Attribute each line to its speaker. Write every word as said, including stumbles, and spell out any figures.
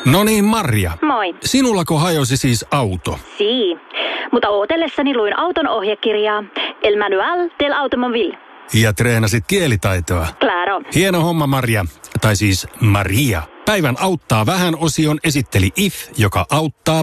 Speaker 1: No niin, Marja.
Speaker 2: Moi.
Speaker 1: Sinullako hajosi siis auto?
Speaker 2: Sii. Mutta ootellessani luin auton ohjekirjaa. El manual del automobile.
Speaker 1: Ja treenasit kielitaitoa.
Speaker 2: Claro.
Speaker 1: Hieno homma, Marja. Tai siis Maria. Päivän auttaa vähän osion esitteli If, joka auttaa